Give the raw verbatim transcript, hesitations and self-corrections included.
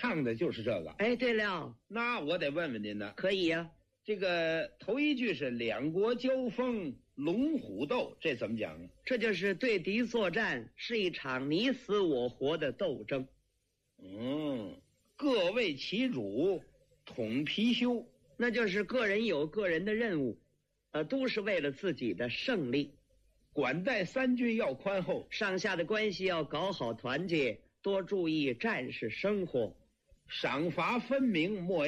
唱的就是这个。 哎，对了， 那我得问问您呢。 可以呀、啊。 这个头一句是两国交锋，龙虎斗，这怎么讲呢？ 这就是对敌作战，是一场你死我活的斗争。 嗯，各为其主，统貔貅， 那就是个人有个人的任务，呃，都是为了自己的胜利。 管带三军要宽厚， 上下的关系要搞好团结，多注意战士生活， 赏罚分明，莫